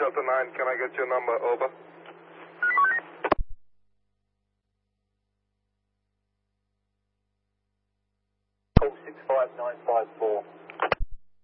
Delta 9, can I get your number? Over. 65954.